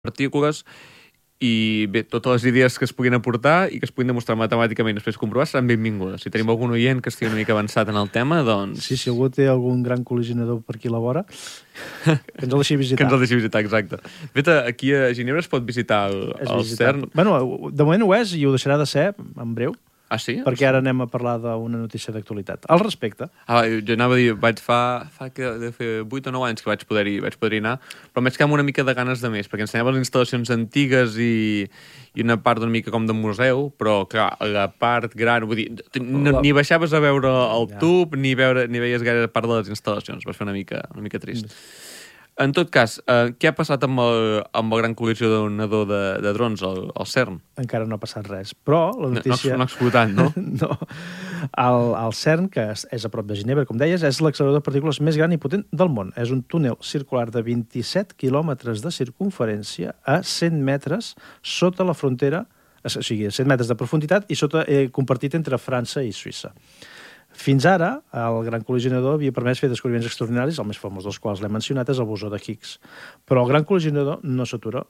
partícules i bé, totes les idees que es puguin aportar i que es puguin demostrar matemàticament després comprovar seran benvingudes. Si tenim algun oient que estigui una mica avançat en el tema, doncs... Sí, si algú té algun gran col·lisionador per aquí a la vora, que ens el deixi visitar. Que ens el deixi visitar, exacte. De fet, aquí a Ginebra es pot visitar el CERN. Bueno, de moment ho és i ho deixarà de ser en breu. Ah, sí? Perquè ara anem a parlar d'una notícia d'actualitat. Al respecte. Jo anava a dir, fa 8 o 9 anys que vaig poder anar, però m'haig quedat una mica de ganes de més, perquè ensenyava les instal·lacions antigues i una part una mica com de museu, però, clar, la part gran... Vull dir, ni baixaves a veure el tub, ni veies gaire part de les instal·lacions. Va fer una mica trist. En tot cas, què ha passat amb el gran col·lisionador de drons, el CERN? Encara no ha passat res, però la notícia... No explotant, no? No. El CERN, que és a prop de Ginebra, com deies, és l'accelerador de partícules més gran i potent del món. És un túnel circular de 27 quilòmetres de circunferència a 100 metres sota la frontera, o sigui, 100 metres de profunditat i compartit entre França i Suïssa. Fins ara, el gran col·lisionador havia permès fer descobriments extraordinaris, el més famós dels quals l'hem mencionat és el bosó de Higgs. Però el gran col·lisionador no s'atura.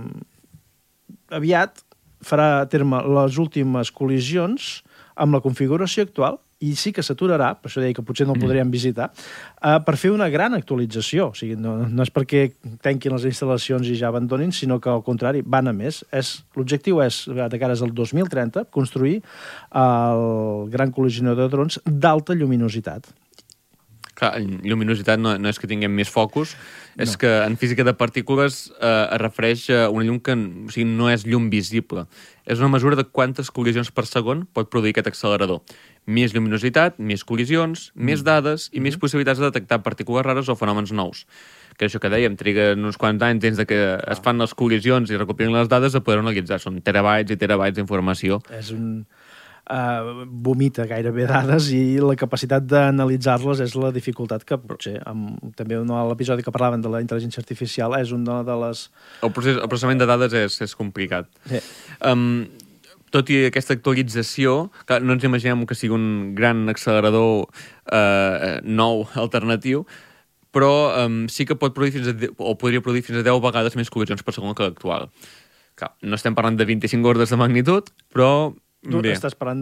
Aviat farà a terme les últimes col·lisions amb la configuració actual i sí que s'aturarà, per això deia que potser no el podríem visitar, per fer una gran actualització. O sigui, no és perquè tanquin les instal·lacions i ja abandonin, sinó que, al contrari, van a més. L'objectiu és, de cara al 2030, construir el gran col·lisionador de drons d'alta lluminositat. Clar, lluminositat no és que tinguem més focus, és que en física de partícules es refereix a una llum que no és llum visible. És una mesura de quantes col·lisions per segon pot produir aquest accelerador. Més lluminositat, més col·lisions, més dades i més possibilitats de detectar partícules rares o fenòmens nous. Que això que dèiem, triga uns quants anys des que es fan les col·lisions i recopilen les dades a poder analitzar. Són terabytes i terabytes d'informació. És vomita gairebé dades i la capacitat d'analitzar-les és la dificultat que potser, també a l'episodi que parlaven de la intel·ligència artificial, és una de les... El processament de dades és complicat. Sí. Tot i aquesta actualització, clar, no ens imaginem que sigui un gran accelerador nou, alternatiu, però sí que pot produir podria produir fins a 10 vegades més col·lisions per segon que l'actual. No estem parlant de 25 ordres de magnitud, però... Estàs parlant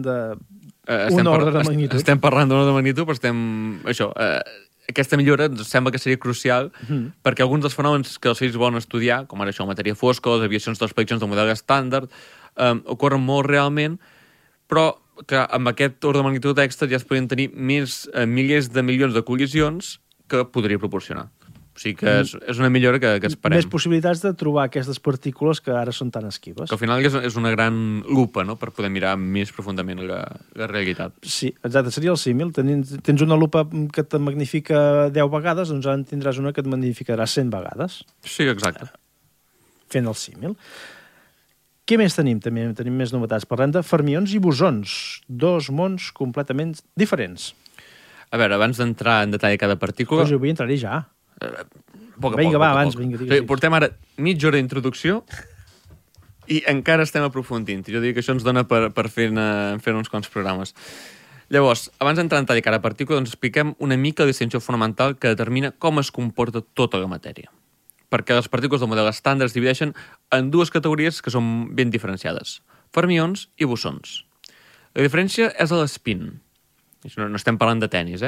d'una ordre de magnitud. Estem parlant d'una ordre de magnitud, però aquesta millora ens sembla que seria crucial perquè alguns dels fenòmens que els físics volen estudiar, com ara això, la matèria fosca, les aviacions de les prediccions del model estàndard, ocorren molt realment, però que amb aquest ordre de magnitud extra ja es podrien tenir milers de milions de col·lisions que podria proporcionar. O sigui que és una millora que esperem. Més possibilitats de trobar aquestes partícules que ara són tan esquives. Que al final és una gran lupa, no?, per poder mirar més profundament la realitat. Sí, exacte, seria el símil. Tens una lupa que te magnifica 10 vegades, doncs ara en tindràs una que et magnificarà 100 vegades. Sí, exacte. Fent el símil. Què més tenim? També tenim més novetats. Parlem de fermions i bosons. Dos mons completament diferents. A veure, abans d'entrar en detall de cada partícula... Doncs jo vull entrar-hi ja. Vinga, abans. Portem ara mitja hora d'introducció i encara estem aprofundint. Jo dic que això ens dona per fer uns quants programes. Llavors, abans d'entrar en detall de cada partícula, doncs expliquem una mica la distinció fonamental que determina com es comporta tota la matèria. Perquè les partícules del model estàndard es divideixen en dues categories que són ben diferenciades: fermions i bosons. La diferència és a l'espín. No estem parlant de tenis,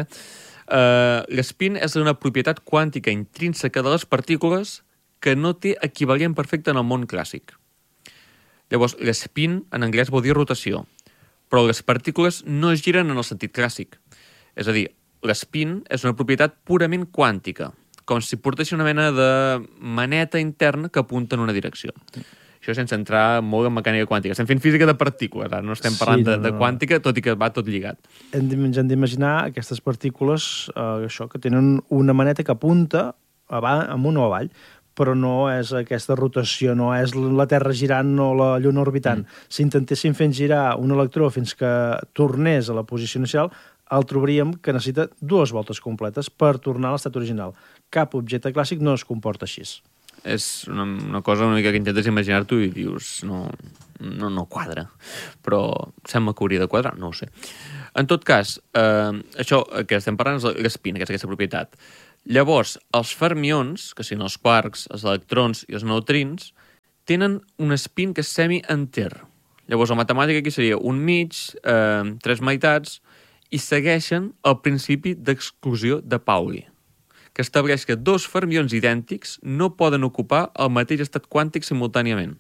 l'espín és una propietat quàntica intrínseca de les partícules que no té equivalent perfecte en el món clàssic. Llavors, l'espín en anglès vol dir rotació, però les partícules no es giren en el sentit clàssic. És a dir, l'espín és una propietat purament quàntica, com si portessin una mena de maneta interna que apunta en una direcció. Això sense entrar molt en mecànica quàntica. Estem fent física de partícules, ara no estem parlant de quàntica, tot i que va tot lligat. Ens hem d'imaginar aquestes partícules que tenen una maneta que apunta amunt o avall, però no és aquesta rotació, no és la Terra girant o la Lluna orbitant. Si intentéssim fer girar un electró fins que tornés a la posició inicial, el trobaríem que necessita 2 voltes completes per tornar a l'estat original. Cap objecte clàssic no es comporta així. És una cosa una mica que intentes imaginar-t'ho i dius, no quadra. Però sembla que hauria de quadrar, no ho sé. En tot cas, això que estem parlant és l'espín, aquesta propietat. Llavors, els fermions, que són els quarks, els electrons i els neutrins, tenen un spin que és semi-enter. Llavors, la matemàtica aquí seria un mig, 3 meitats, i segueixen el principi d'exclusió de Pauli, que estableix que dos fermions idèntics no poden ocupar el mateix estat quàntic simultàniament.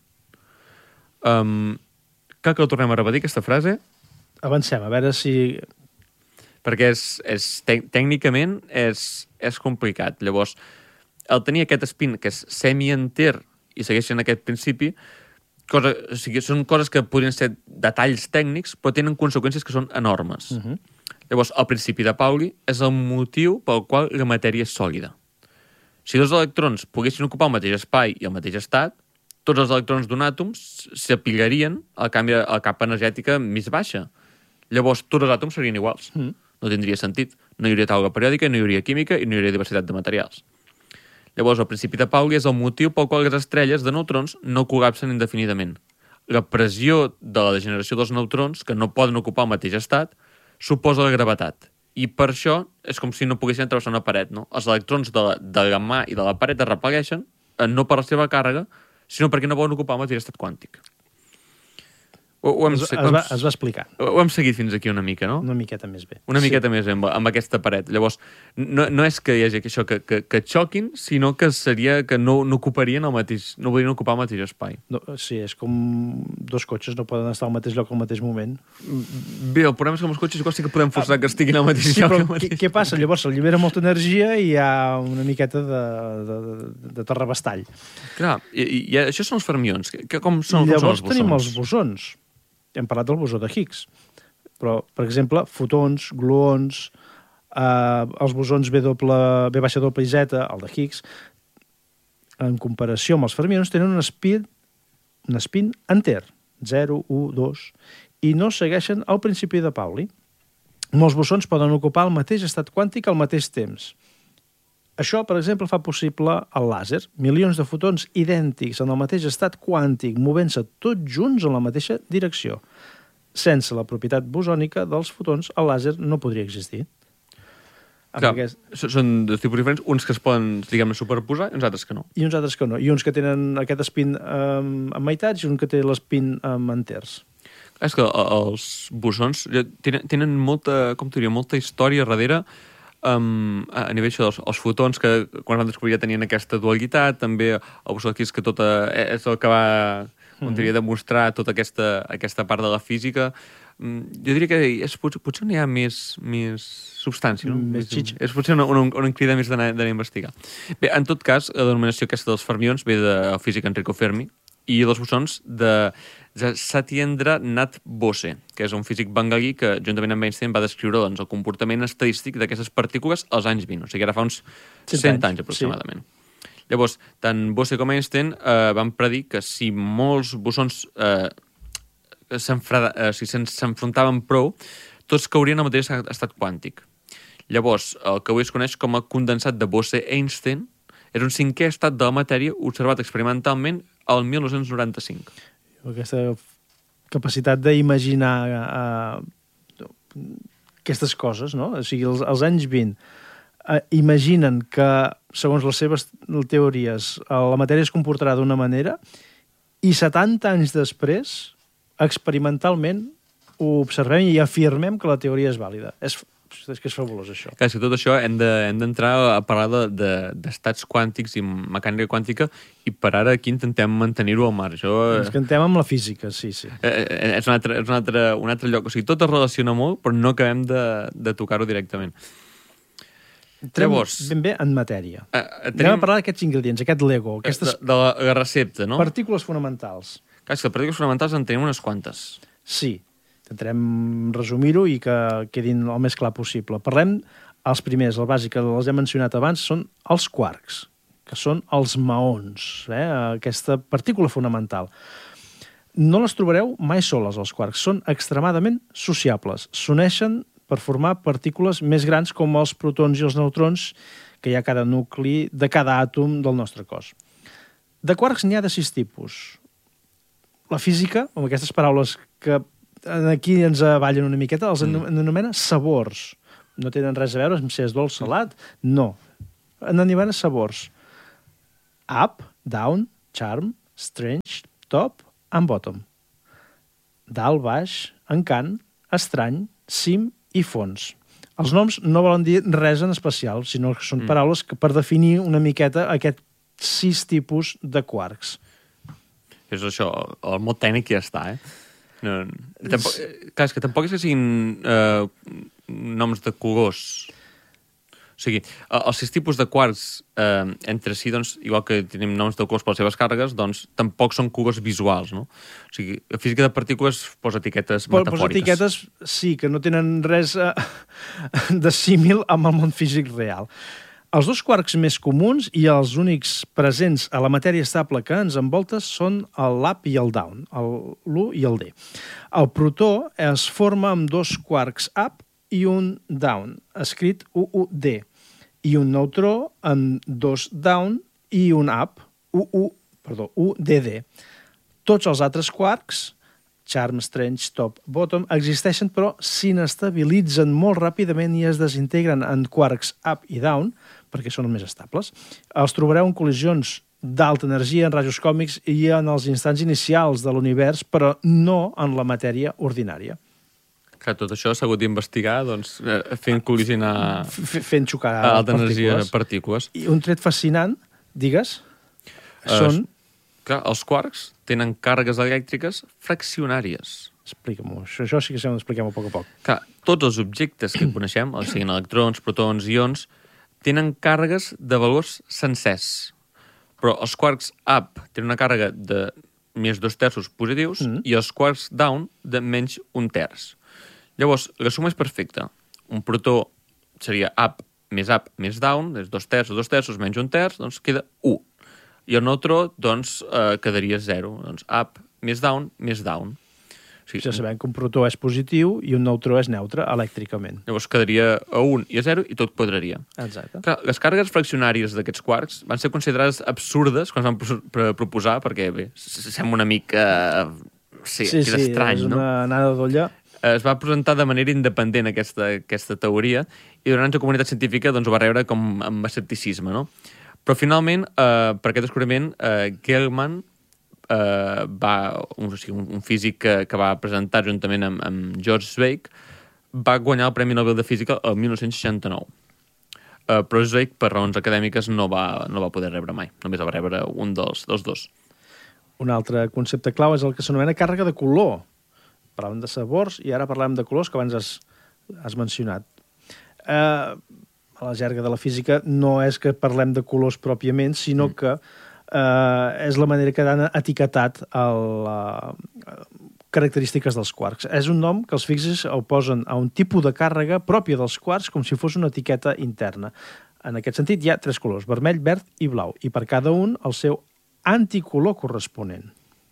Cal que el tornem a repetir, aquesta frase? Avancem, a veure si... Perquè tècnicament és complicat. Llavors, el tenir aquest spin, que és semi-enter, i segueixen aquest principi, o sigui, són coses que podrien ser detalls tècnics, però tenen conseqüències que són enormes. Llavors, el principi de Pauli és el motiu pel qual la matèria és sòlida. Si dos electrons poguessin ocupar el mateix espai i el mateix estat, tots els electrons d'un àtom s'apillarien a la capa energètica més baixa. Llavors, tots els àtoms serien iguals. No tindria sentit. No hi hauria taula periòdica, no hi hauria química i no hi hauria diversitat de materials. Llavors, el principi de Pauli és el motiu pel qual les estrelles de neutrons no col·lapsen indefinidament. La pressió de la degeneració dels neutrons, que no poden ocupar el mateix estat, suposa la gravetat. I per això és com si no poguessin travessar una paret, no? Els electrons de la mà i de la paret es repel·leixen, no per la seva càrrega, sinó perquè no poden ocupar el mateix estat quàntic. Es va explicar. Ho hem seguit fins aquí una mica, no? Una miqueta més bé. Una miqueta més bé amb aquesta paret. Llavors, no és que hi hagi això que xoquin, sinó que seria que no ocuparien el mateix, no podrien ocupar el mateix espai. No, sí, és com dos cotxes no poden estar al mateix lloc al mateix moment. Bé, el problema és que amb els cotxes sí que podem forçar que estiguin al mateix lloc. Però què passa? Llavors s'allibera molta energia i hi ha una miqueta de terrabastall. Clar, i això són els fermions. Com són els bosons? Llavors tenim els bosons. Hem parlat del bosó de Higgs, però, per exemple, fotons, gluons, els bosons B baixa doble i Z, el de Higgs, en comparació amb els fermions, tenen un spin enter, 0, 1, 2, i no segueixen el principi de Pauli. Molts bosons poden ocupar el mateix estat quàntic al mateix temps. Això, per exemple, fa possible el làser. Milions de fotons idèntics en el mateix estat quàntic, movent-se tots junts en la mateixa direcció. Sense la propietat bosònica dels fotons, el làser no podria existir. Clar, són dos tipus diferents, uns que es poden, diguem-ne, superposar i uns altres que no. I uns altres que no. I uns que tenen aquest spin amb meitats i un que té l'spin amb enters. És que els bosons tenen molta, com t'ho diria, molta història darrere, a nivell dels fotons, que quan van descobrir ja tenien aquesta dualitat, també el bosó aquí és que és el que va demostrar tota aquesta part de la física. Jo diria que potser no hi ha més substància, no? Més xitxa. És potser una crida més d'anar a investigar. Bé, en tot cas, la denominació aquesta dels fermions ve del físic Enrico Fermi i dels bosons de Satyendra Nath Bose, que és un físic bengalí que, juntament amb Einstein, va descriure el comportament estadístic d'aquestes partícules als anys 20, o sigui, ara fa uns 100 anys aproximadament. Sí. Llavors, tant Bose com Einstein van predir que si molts bosons s'enfrontaven prou, tots caurien al mateix estat quàntic. Llavors, el que avui es coneix com a condensat de Bose-Einstein és un cinquè estat de la matèria observat experimentalment al 1995. Aquesta capacitat d'imaginar aquestes coses, no? O sigui, als anys 20 imaginen que, segons les seves teories, la matèria es comportarà d'una manera i 70 anys després, experimentalment, ho observem i afirmem que la teoria és vàlida. És que és fabulós, això. Clar, si tot això hem d'entrar a parlar d'estats quàntics i mecànica quàntica i per ara aquí intentem mantenir-ho al marge. Ens cantem amb la física, sí. És un altre lloc. O sigui, tot es relaciona molt, però no acabem de tocar-ho directament. Llavors, ben bé en matèria. Anem a parlar d'aquests ingredients, aquest Lego. De la recepta, no? Partícules fonamentals. Clar, és que partícules fonamentals en tenim unes quantes. Sí. Intentarem resumir-ho i que quedin el més clar possible. Parlem, els primers, el bàsic, que els he mencionat abans, són els quarks, que són els maons, aquesta partícula fonamental. No les trobareu mai soles, els quarks. Són extremadament sociables. S'uneixen per formar partícules més grans com els protons i els neutrons que hi ha a cada nucli de cada àtom del nostre cos. De quarks n'hi ha de 6 tipus. La física, amb aquestes paraules que aquí ens avallen una miqueta, els anomena sabors. No tenen res a veure amb si és dolç, salat, no. N'anomena sabors. Up, down, charm, strange, top and bottom. Dalt, baix, encant, estrany, cim i fons. Els noms no volen dir res en especial, sinó que són paraules que per definir una miqueta aquests 6 tipus de quarks. És això, el mot tècnic ja està, No, tampoc, clar, és que tampoc és que siguin noms de colors. O sigui, els 6 tipus de quarks entre si, doncs, igual que tenim noms de colors per les seves càrregues, doncs tampoc són colors visuals, no? O sigui, la física de partícules posa etiquetes metafòriques. Posa etiquetes, sí, que no tenen res de símil amb el món físic real. Els 2 quarks més comuns i els únics presents a la matèria estable que ens envolta són l'up i el down, l'1 i el d. El protó es forma amb 2 quarks up i un down, escrit UUD, i un neutró amb 2 down i un up, UDD. Tots els altres quarks, charm, strange, top, bottom, existeixen però s'inestabilitzen molt ràpidament i es desintegren en quarks up i down, perquè són els més estables. Els trobareu en col·lisions d'alta energia, en rajos còsmics i en els instants inicials de l'univers, però no en la matèria ordinària. Clar, tot això s'ha hagut d'investigar, doncs, fent col·lisionar... Fent xocar alta energia partícules. I un tret fascinant, digues, són... Clar, els quarks tenen càrregues elèctriques fraccionàries. Explica-m'ho. Això sí que s'ha d'explicar-ho a poc a poc. Clar, tots els objectes que coneixem, siguin electrons, protons, ions, tenen càrregues de valors sencers. Però els quarks up tenen una càrrega de més 2/3 positius i els quarks down de menys 1/3. Llavors, la suma és perfecta. Un protó seria up més down, és 2/3 o 2/3 menys 1/3, doncs queda 1. I el neutró, doncs, quedaria 0. Doncs up més down més down. O sigui, ja sabem que un protó és positiu i un neutró és neutre elèctricament. Llavors quedaria a 1 i a 0 i tot quadraria. Exacte. Clar, les càrregues fraccionàries d'aquests quarks van ser considerades absurdes quan es van proposar, perquè, bé, sembla una mica... Sí, és estrany, no? És una anada d'olla. Es va presentar de manera independent aquesta teoria i durant la comunitat científica doncs, ho va rebre com amb escepticisme, no? Però finalment, per aquest descobriment, Gell-Mann, un físic que va presentar juntament amb George Zweig, va guanyar el Premi Nobel de Física el 1969. Però Zweig, per raons acadèmiques, no va poder rebre mai. Només va rebre un dels dos. Un altre concepte clau és el que s'anomena càrrega de color. Parlàvem de sabors i ara parlem de colors que abans has mencionat. A la jerga de la física no és que parlem de colors pròpiament, sinó que és la manera que han etiquetat característiques dels quarks. És un nom que els físics el posen a un tipus de càrrega pròpia dels quarks com si fos una etiqueta interna. En aquest sentit hi ha 3 colors, vermell, verd i blau, i per cada un el seu anticolor corresponent.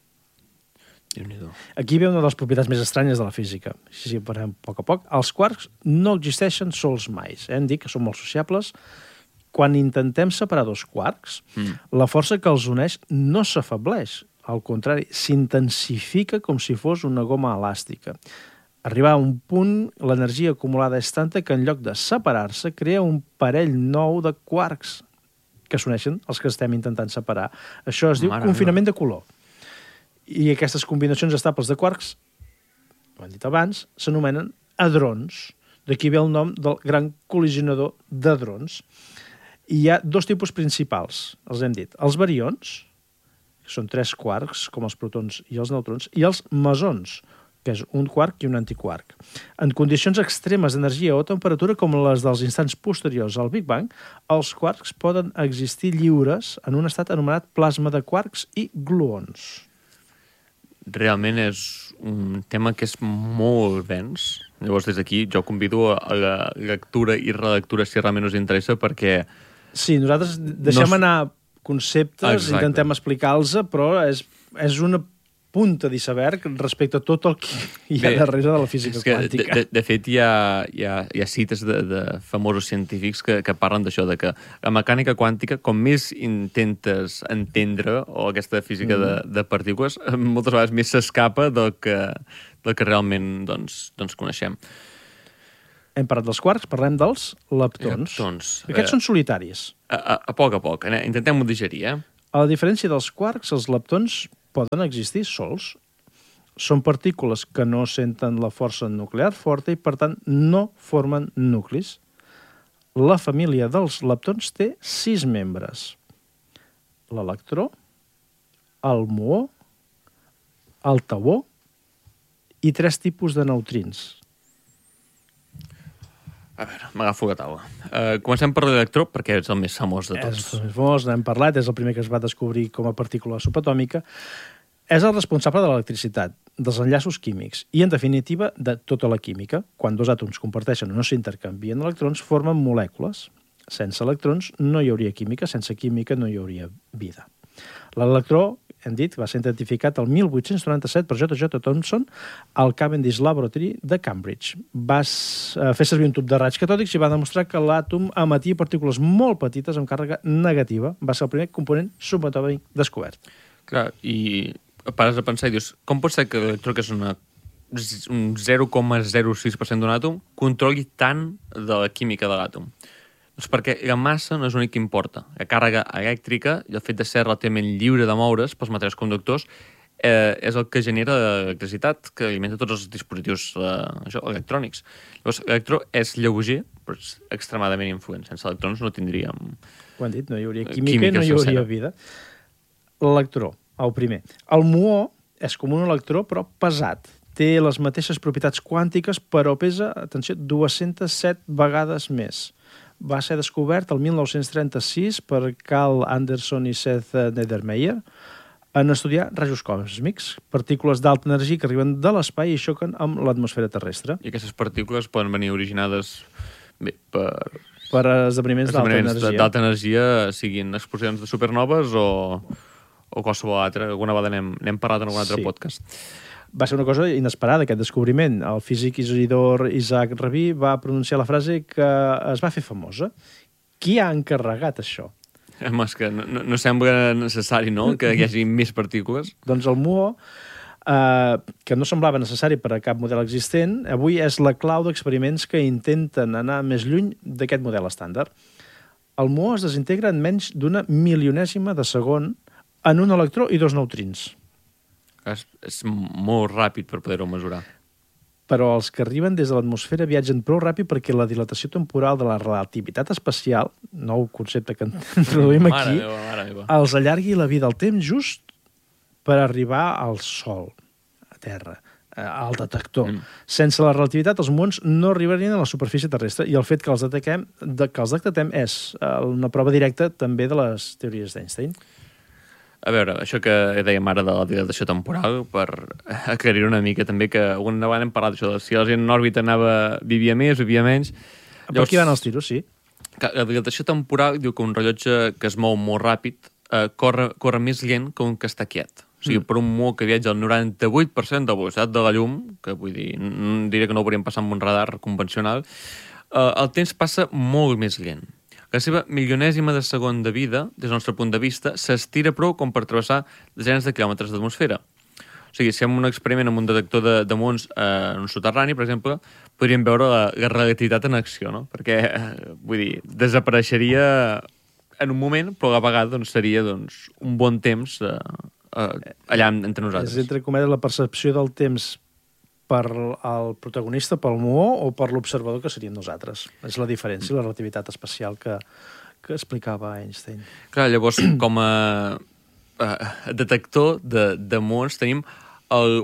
Aquí ve una de les propietats més estranyes de la física. Si parlem a poc. Els quarks no existeixen sols mai. Hem dit que són molt sociables. Quan intentem separar 2 quarks, la força que els uneix no s'afableix. Al contrari, s'intensifica com si fos una goma elàstica. Arribar a un punt, l'energia acumulada és tanta que en lloc de separar-se, crea un parell nou de quarks que s'uneixen els que estem intentant separar. Això es diu confinament de color. I aquestes combinacions estables de quarks, ho hem dit abans, s'anomenen hadrons. D'aquí ve el nom del gran col·lisionador d'hadrons. I hi ha 2 tipus principals, els hem dit. Els barions, que són 3 quarks, com els protons i els neutrons, i els mesons, que és un quark i un antiquark. En condicions extremes d'energia o temperatura, com les dels instants posteriors al Big Bang, els quarks poden existir lliures en un estat anomenat plasma de quarks i gluons. Realment és un tema que és molt dens. Llavors, des d'aquí, jo convido a la lectura i relectura si realment us interessa, perquè... Sí, nosaltres deixem anar conceptes, intentem explicar-los, però és una punta d'iceberg respecte a tot el que hi ha darrere de la física quàntica. De fet, hi ha cites de famosos científics que parlen d'això, de que la mecànica quàntica, com més intentes entendre, o aquesta física de partícules, moltes vegades més s'escapa del que realment doncs, coneixem. Hem parlat dels quarks, parlem dels leptons. Aquests són solitaris. A poc, intentem-ho digerir, A la diferència dels quarks, els leptons poden existir sols. Són partícules que no senten la força nuclear forta i, per tant, no formen nuclis. La família dels leptons té 6 membres. L'electró, el muó, el tauó i 3 tipus de neutrins. A veure, m'agafo la taula. Comencem per l'electró, perquè és el més famós de tots. És el més famós, n'hem parlat, és el primer que es va descobrir com a partícula subatòmica. És el responsable de l'electricitat, dels enllaços químics i, en definitiva, de tota la química. Quan 2 àtoms comparteixen o no s'intercanvien electrons, formen molècules. Sense electrons no hi hauria química, sense química no hi hauria vida. L'electró, hem dit, va ser identificat el 1897 per J.J. Thomson al Cavendish Laboratory de Cambridge. Va fer servir un tub de raigs catòdics i va demostrar que l'àtom emetia partícules molt petites amb càrrega negativa. Va ser el primer component subatòmic descobert. Clar, i pares a pensar i dius, com pot ser que l'electró, que és un 0,06% d'un àtom, controli tant de la química de l'àtom? Doncs perquè la massa no és l'únic que importa. La càrrega elèctrica i el fet de ser relativament lliure de moure's pels materials conductors és el que genera l'electricitat, que alimenta tots els dispositius electrònics. Llavors, l'electró és lleuger, però és extremadament influent. Sense electrons no tindríem... Ho han dit, no hi hauria química i no hi hauria vida. L'electró, el primer. El muó és com un electró, però pesat. Té les mateixes propietats quàntiques, però pesa, atenció, 207 vegades més. Va ser descobert el 1936 per Carl Anderson i Seth Nedermeyer en estudiar rajos còsmics, partícules d'alta energia que arriben de l'espai i xoquen amb l'atmosfera terrestre. I aquestes partícules poden venir originades per esdeveniments d'alta energia, siguin explosions de supernoves o qualsevol altra. Alguna vegada n'hem parlat en algun altre podcast. Va ser una cosa inesperada, aquest descobriment. El físic Isidor Isaac Rabí va pronunciar la frase que es va fer famosa. Qui ha encarregat això? Home, és que no sembla necessari, no?, que hi hagi més partícules. Doncs el muó, que no semblava necessari per a cap model existent, avui és la clau d'experiments que intenten anar més lluny d'aquest model estàndard. El muó es desintegra en menys d'una milionèsima de segon en un electró i 2 neutrins. És molt ràpid per poder-ho mesurar. Però els que arriben des de l'atmosfera viatgen prou ràpid perquè la dilatació temporal de la relativitat especial, nou concepte que introduïm aquí, els allargui la vida al temps just per arribar al Sol, a Terra, al detector. Sense la relativitat, els muons no arribarien a la superfície terrestre i el fet que els detectem és una prova directa també de les teories d'Einstein. A veure, això que dèiem ara de la dilatació temporal, per aclarir una mica també, que alguna vegada hem parlat d'això, de si la gent en òrbita vivia més, vivia menys. Per aquí van els tiros, sí. La dilatació temporal diu que un rellotge que es mou molt ràpid corre més lent que un que està quiet. O sigui, per un muó que viatja al 98% de la velocitat de la llum, que vull dir, diré que no ho hauríem passat amb un radar convencional, el temps passa molt més lent. La seva milionèsima de segon de vida, des del nostre punt de vista, s'estira prou com per travessar desenes de quilòmetres d'atmosfera. O sigui, si fem un experiment amb un detector de muons en un soterrani, per exemple, podríem veure la relativitat en acció, no? Perquè, vull dir, desapareixeria en un moment, però a la vegada doncs, seria un bon temps allà entre nosaltres. És, entre cometes, la percepció del temps per al protagonista, pel muó, o per l'observador, que seríem nosaltres. És la diferència, la relativitat especial que explicava Einstein. Clar, llavors, com a detector de muons tenim el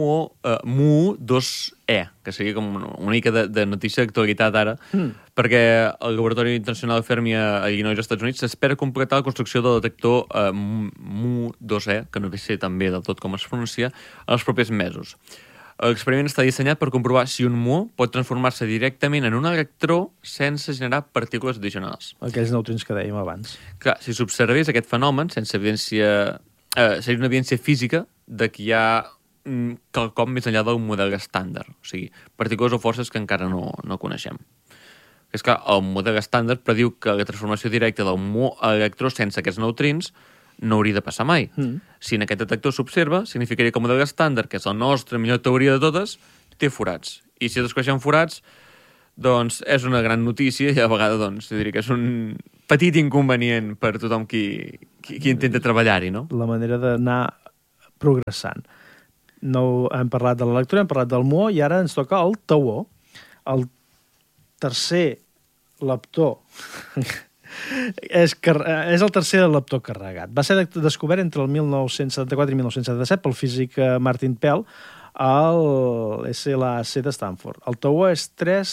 MU2E, que seria com una mica de notícia d'actualitat ara, perquè el Laboratori Internacional de Fermi a Illinois, als Estats Units, s'espera completar la construcció del detector MU2E, que no sé tan bé del tot com es pronuncia, en els propers mesos. L'experiment està dissenyat per comprovar si un muó pot transformar-se directament en un electró sense generar partícules addicionals. Aquells neutrins que dèiem abans. Clar, si s'observés aquest fenomen sense evidència... seria una evidència física de que hi ha quelcom més enllà d'un model estàndard. O sigui, partícules o forces que encara no coneixem. És clar, el model estàndard prediu que la transformació directa del muó a electró sense aquests neutrins no hauria de passar mai. Si en aquest detector s'observa, significaria que el model estàndard, que és la nostra millor teoria de totes, té forats. I si descobreixen forats, doncs és una gran notícia i a vegades doncs, diria que és un petit inconvenient per tothom qui intenta treballar-hi, no? La manera d'anar progressant. No hem parlat de l'electró, hem parlat del muó i ara ens toca el tauó. El tercer leptó és el tercer leptó carregat. Va ser descobert entre el 1974 i 1977 pel físic Martin Pell al SLAC de Stanford. El tauó és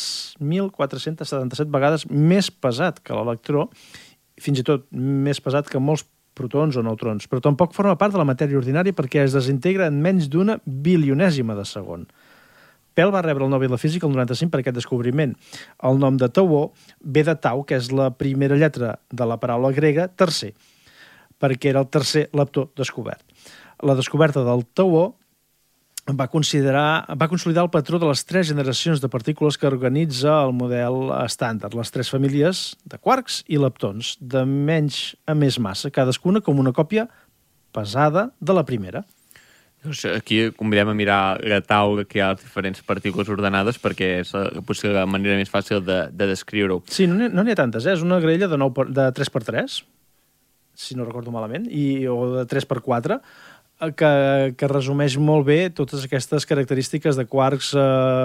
3.477 vegades més pesat que l'electró, fins i tot més pesat que molts protons o neutrons, però tampoc forma part de la matèria ordinària perquè es desintegra en menys d'una bilionèsima de segon. Pell va rebre el Nobel de Física el 95 per aquest descobriment. El nom de tauó ve de tau, que és la primera lletra de la paraula grega tercer, perquè era el tercer leptó descobert. La descoberta del tauó va consolidar el patró de les 3 generacions de partícules que organitza el model estàndard, les 3 famílies de quarks i leptons, de menys a més massa, cadascuna com una còpia pesada de la primera. Aquí convidem a mirar la taula que hi ha diferents partícules ordenades perquè és potser la manera més fàcil de descriure-ho. Sí, no n'hi ha tantes, és una graella de 3x3, si no recordo malament, o de 3x4, que resumeix molt bé totes aquestes característiques de quarks,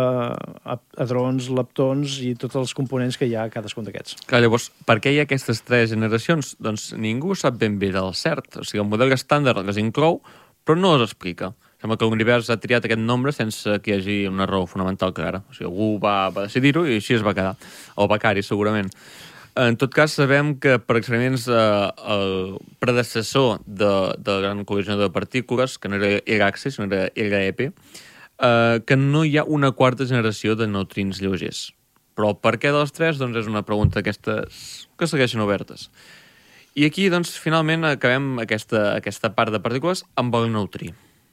hadrons, leptons i tots els components que hi ha a cadascun d'aquests. Clar, llavors, per què hi ha aquestes 3 generacions? Doncs ningú sap ben bé del cert. O sigui, el model estàndard les inclou, però no les explica. Sembla que l'univers ha triat aquest nombre sense que hi hagi una raó fonamental clara. O sigui, algú va decidir-ho i així es va quedar. O becari, segurament. En tot cas, sabem que per experiments el predecessor de la gran col·lisió de partícules, que no era EGAXE, sinó era EGAEP, que no hi ha una quarta generació de neutrins lleugers. Però per què dels 3? Doncs és una pregunta d'aquestes que segueixen obertes. I aquí, doncs, finalment acabem aquesta part de partícules amb el neutrí.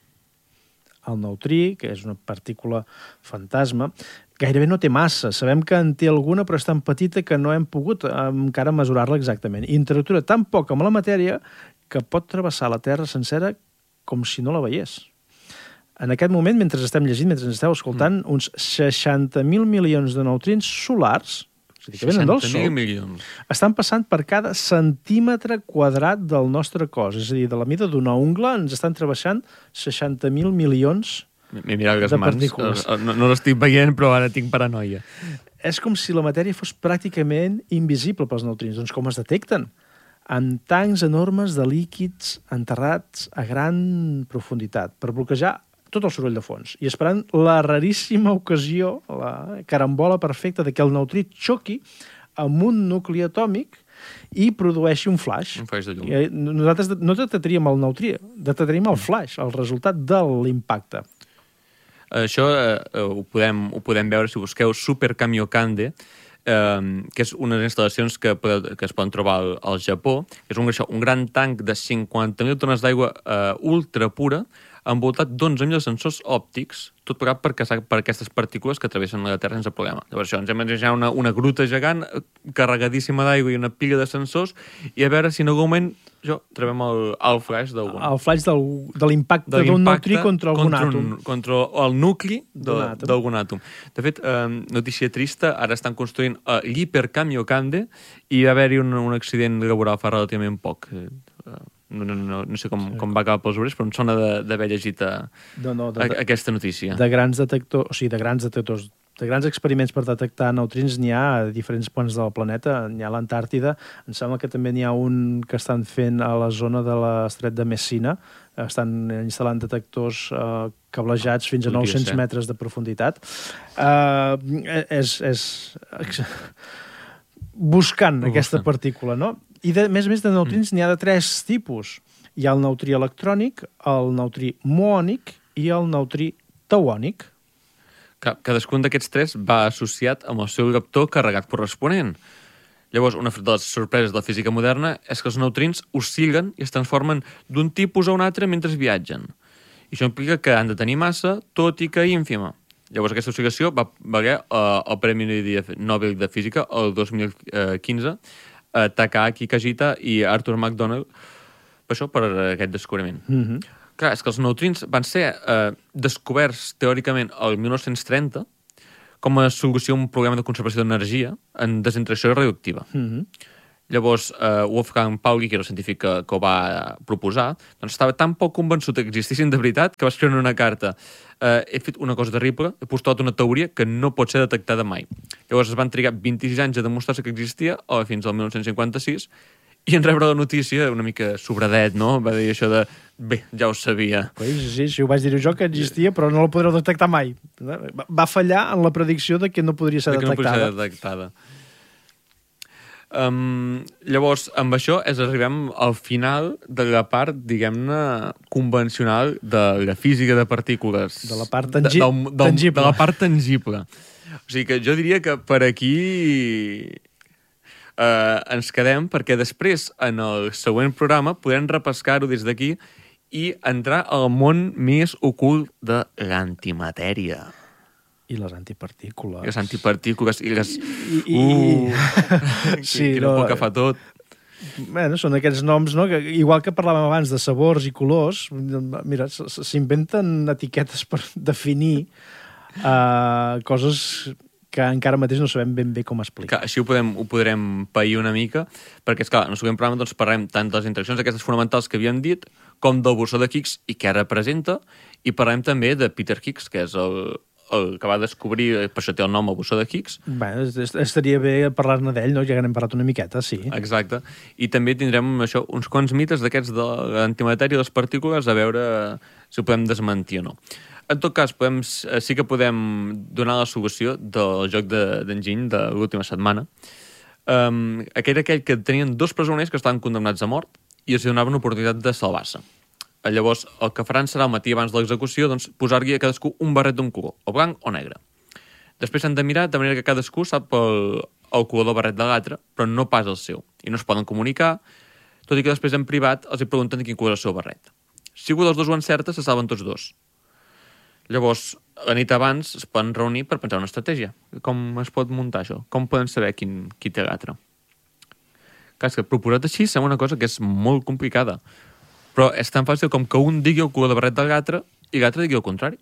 El neutrí, que és una partícula fantasma, gairebé no té massa. Sabem que en té alguna, però és tan petita que no hem pogut encara mesurar-la exactament. I interactua tan poc amb la matèria que pot travessar la Terra sencera com si no la veiés. En aquest moment, mentre estem llegint, mentre esteu escoltant, uns 60.000 milions de neutrins solars, que venen del Sol, estan passant per cada centímetre quadrat del nostre cos. És a dir, de la mida d'una ungla ens estan travessant 60.000 milions de partícules. No l'estic veient, però ara tinc paranoia. És com si la matèria fos pràcticament invisible pels neutrins. Doncs com es detecten? En tancs enormes de líquids enterrats a gran profunditat per bloquejar tot el soroll de fons, i esperant la raríssima ocasió, la carambola perfecta de que el neutrí xoqui amb un nucli atòmic i produeixi un flash. Un flash de llum. Nosaltres no detectaríem el neutrí, detectaríem el flash, el resultat de l'impacte. Això ho podem veure si busqueu Super Kamiokande, que és unes instal·lacions que es poden trobar al Japó, que és un gran tanc de 50.000 tones d'aigua ultra pura, envoltat d'11.000 sensors òptics, tot plegat per aquestes partícules que travessen la Terra sense problema. Llavors això, ens hem imaginat una gruta gegant carregadíssima d'aigua i una pila de sensors, i a veure si en algun moment trobem el flash d'algun. El flash de l'impacte d'un neutrí contra algun àtom. Contra el nucli d'algun àtom. De fet, notícia trista, ara estan construint l'Hyper Kamiokande i va haver-hi un accident laboral fa relativament poc. No sé com va acabar pels obrers, però em sona d'haver llegit aquesta notícia. De grans detectors, o sigui, de grans experiments per detectar neutrins n'hi ha a diferents punts del planeta. N'hi ha a l'Antàrtida, em sembla que també n'hi ha un que estan fent a la zona de l'estret de Messina. Estan instal·lant detectors cablejats fins a 900 metres de profunditat. Buscant aquesta partícula, no? I a més de neutrins n'hi ha de 3 tipus. Hi ha el neutrí electrònic, el neutrí muònic i el neutrí tauònic. Cadascun d'aquests 3 va associat amb el seu leptó carregat corresponent. Llavors, una de les sorpreses de la física moderna és que els neutrins oscil·len i es transformen d'un tipus a un altre mentre viatgen. I això implica que han de tenir massa, tot i que ínfima. Llavors, aquesta oscil·lació va valer el Premi Nobel de Física el 2015, Takaaki Kajita i Arthur McDonald, per aquest descobriment. Clar, és que els neutrins van ser descoberts teòricament el 1930 com a solució a un problema de conservació d'energia en desintegració radioactiva. Llavors, Wolfgang Pauli, que era el científic que ho va proposar, doncs estava tan poc convençut que existissin de veritat que va escriure una carta. He fet una cosa terrible, he postulat una teoria que no pot ser detectada mai. Llavors es van trigar 26 anys a demostrar que existia, o fins al 1956, i en rebre la notícia, una mica sobradet, no? Va dir això de, bé, ja ho sabia. Sí, ho vaig dir jo que existia, però no la podreu detectar mai. Va fallar en la predicció de que no podria ser detectada. No podria ser detectada. Llavors, amb això arribem al final de la part, diguem-ne, convencional de la física de partícules. De la part tangible. De la part tangible. O sigui que jo diria que per aquí ens quedem, perquè després, en el següent programa, podrem repescar-ho des d'aquí i entrar al món més ocult de l'antimatèria. I les antipartícules. I les antipartícules i les... Sí, que no pot agafar tot. Bueno, són aquests noms, no? Que, igual que parlàvem abans de sabors i colors, mira, s'inventen etiquetes per definir coses que encara mateix no sabem ben bé com explicar. Així ho podrem pair una mica, perquè, esclar, en el següent programa doncs, parlem tant de les interaccions aquestes fonamentals que havíem dit, com del borsó de Higgs i què representa, i parlem també de Peter Higgs, que és el que va descobrir, per això té el nom, el borsó de Higgs. Bé, estaria bé parlar-ne d'ell, no? Ja n'hem parlat una miqueta, sí. Exacte. I també tindrem això, uns quants mites d'aquests de l'antimatèria i les partícules, a veure si ho podem desmentir o no. En tot cas, sí que podem donar la solució del joc d'enginy de l'última setmana. Aquell que tenien 2 presoners que estaven condemnats a mort i els donaven l'oportunitat de salvar-se. Llavors, el que faran serà el matí abans de l'execució doncs, posar-hi a cadascú un barret d'un color, o blanc o negre. Després s'han de mirar de manera que cadascú sap el color del barret de l'altre, però no pas el seu. I no es poden comunicar, tot i que després en privat els hi pregunten quin color és el seu barret. Si algú dels dos ho encerta, se salven tots dos. Llavors, la nit abans es poden reunir per pensar una estratègia. Com es pot muntar això? Com poden saber qui té l'altre? Clar, és que proposat així sembla una cosa que és molt complicada. Però és tan fàcil com que un digui el color de barret del l'altre i l'altre digui el contrari.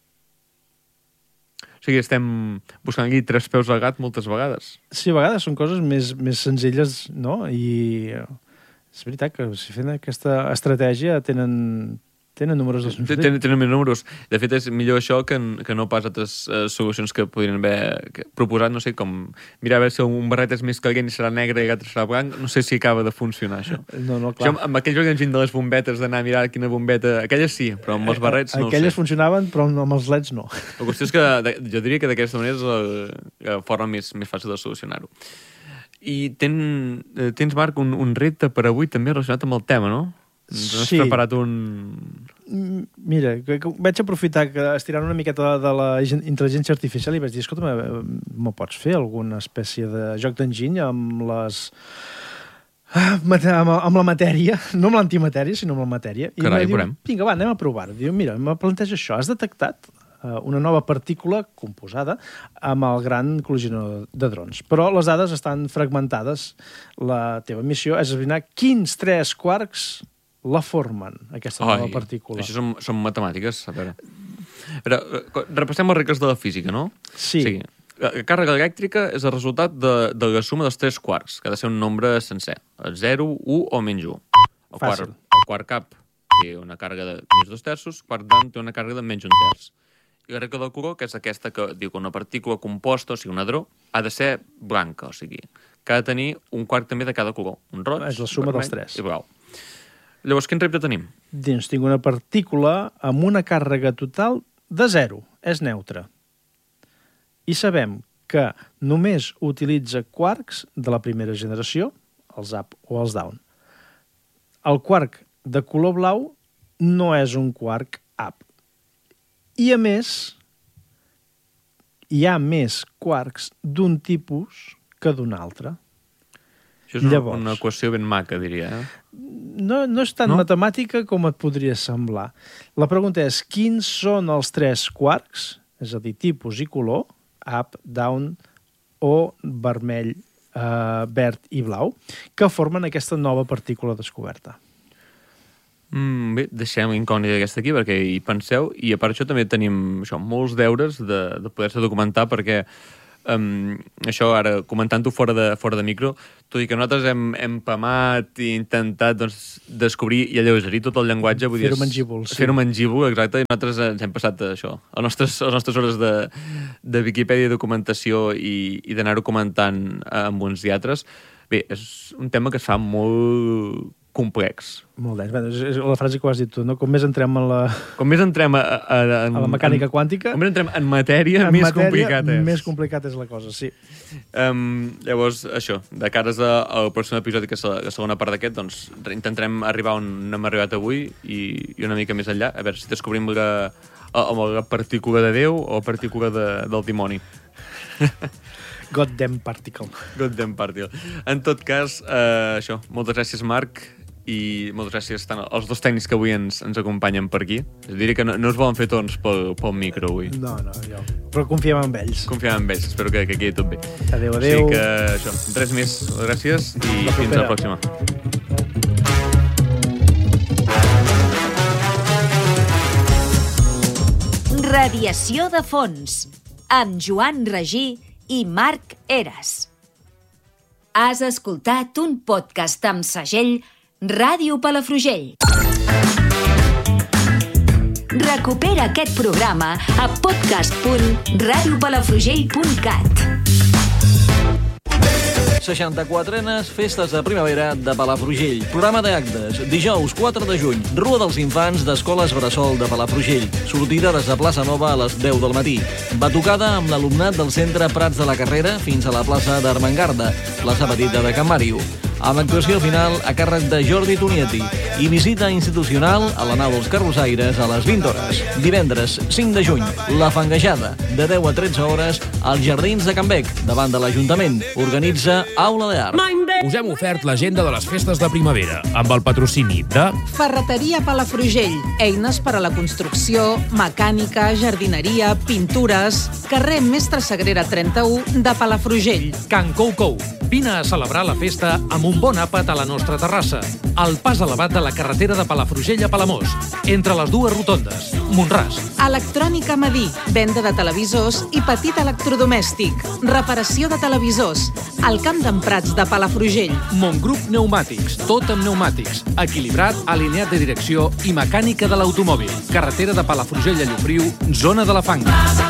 O sigui, estem buscant aquí 3 peus al gat moltes vegades. Sí, a vegades són coses més senzilles, no? I és veritat que si fent aquesta estratègia tenen números de solucions. Tenen més números. De fet, és millor això que no pas altres solucions que podrien haver proposat, no sé, com mirar a veure si un barret és més calent i serà negre i l'altre serà blanc. No sé si acaba de funcionar, això. No, clar. Això, amb aquell joc de les bombetes, d'anar a mirar quina bombeta... Aquelles sí, però amb els barrets no ho sé. Aquelles funcionaven, però amb els leds no. La qüestió és que jo diria que d'aquesta manera és la forma més fàcil de solucionar-ho. I tens, Marc, un repte per avui també relacionat amb el tema, no? Ens has preparat un... Mira, vaig aprofitar que estirant una miqueta de la intel·ligència artificial i vaig dir, escolta, m'ho pots fer alguna espècie de joc d'enginy amb la matèria, no amb l'antimatèria, sinó amb la matèria. Carai, I diu, vinga, va, anem a provar-ho. Diu, mira, me planteja això, has detectat una nova partícula composada amb el gran col·lisionador de drons. Però les dades estan fragmentades. La teva missió és esbrinar quins 3 quarks la formen, aquesta nova partícula. Això són matemàtiques, a veure. Repassem les regles de la física, no? Sí. La càrrega elèctrica és el resultat de la suma dels 3 quarks, que ha de ser un nombre sencer. 0, 1 o menys 1. Fàcil. El quart cap té una càrrega de més 2/3, el quart down té una càrrega de menys 1/3. I la regla del color, que és aquesta que diu que una partícula composta, o sigui, un hadró, ha de ser blanca, o sigui, que ha de tenir un quark també de cada color. Un roig, és la suma dels 3. I blau. Llavors, quin repte tenim? Dins tinc una partícula amb una càrrega total de 0. És neutra. I sabem que només utilitza quarks de la primera generació, els up o els down. El quark de color blau no és un quark up. I, a més, hi ha més quarks d'un tipus que d'un altre. Això és una equació ben maca, diria. No és tan matemàtica com et podria semblar. La pregunta és, quins són els 3 quarks, és a dir, tipus i color, up, down o vermell, verd i blau, que formen aquesta nova partícula descoberta? Bé, deixem incògnita aquesta aquí perquè hi penseu, i a part això també tenim molts deures de poder-se documentar perquè això ara, comentant-ho fora de micro, tot i que nosaltres hem pamat i intentat descobrir i alleugerir tot el llenguatge, vull dir... Fer-ho mangíbul, sí. Fer-ho mangíbul, exacte, i nosaltres ens hem passat això, a les nostres hores de Viquipèdia i documentació i d'anar-ho comentant amb uns i altres. Bé, és un tema que es fa molt complex. Molt dens. És la frase que ho has dit tu, no? Com més entrem en la... Com més entrem a la mecànica quàntica... Com més entrem en matèria, més complicat és. Més complicat és la cosa, sí. Llavors, això, de cares al pròxim episodi, que és la segona part d'aquest, doncs intentarem arribar on hem arribat avui i una mica més enllà, a veure si descobrim la partícula de Déu o la partícula del dimoni. Goddamn particle. Goddamn particle. En tot cas, això, moltes gràcies, Marc, i moltes gràcies tant als dos tècnics que avui ens acompanyen per aquí. Diria que no es volen fer tons pel micro avui. No, jo. Però confiem en ells. Confiem en ells, espero que quedi tot bé. Adéu. Així que això, res més, gràcies i fins a la pròxima. Radiació de fons, amb Joan Regí i Marc Eras. Has escoltat un podcast amb segell Ràdio Palafrugell. Recupera aquest programa a podcast.radiopalafrugell.cat. 64enes Festes de Primavera de Palafrugell. Programa d'actes. Dijous 4 de juny. Rua dels Infants d'Escoles Bressol de Palafrugell. Sortida des de Plaça Nova a les 10 del matí. Batucada amb l'alumnat del Centre Prats de la Carrera fins a la plaça d'Armengarda, plaça Petita de Can Màriu. Amb actuació final a càrrec de Jordi Tonieti i visita institucional a la nau dels Carrossaires a les 20 hores. Divendres 5 de juny, La Fanguejada, de 10 a 13 hores als Jardins de Can Bec, davant de l'Ajuntament. Organitza Aula d'Art. Us hem ofert l'agenda de les festes de primavera, amb el patrocini de Ferreteria Palafrugell. Eines per a la construcció, mecànica, jardineria, pintures. Carrer Mestre Sagrera 31 de Palafrugell. Can Cou Cou. Vine a celebrar la festa amb un bon àpat a la nostra terrassa. Al pas elevat de la carretera de Palafrugell a Palamós, entre les dues rotondes. Montràs. Electrònica Madí. Venda de televisors i petit electrodomèstic. Reparació de televisors. Al Camp d'en Prats de Palafrugell. Montgrup Pneumàtics. Tot amb pneumàtics. Equilibrat, alineat de direcció i mecànica de l'automòbil. Carretera de Palafrugell a Llofriu, zona de la Fanga.